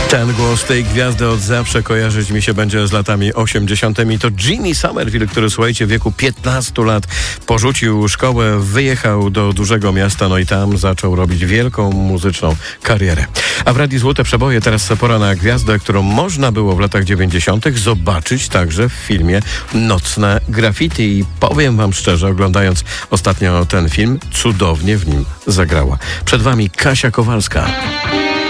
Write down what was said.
Ten głos tej gwiazdy od zawsze kojarzyć mi się będzie z latami 80. To Jimmy Somerville, który, słuchajcie, w wieku 15 lat porzucił szkołę, wyjechał do dużego miasta, no i tam zaczął robić wielką muzyczną karierę. A w Radiu Złote Przeboje teraz pora na gwiazdę, którą można było w latach 90. zobaczyć także w filmie Nocne Graffiti. I powiem wam szczerze, oglądając ostatnio ten film, cudownie w nim zagrała. Przed wami Kasia Kowalska.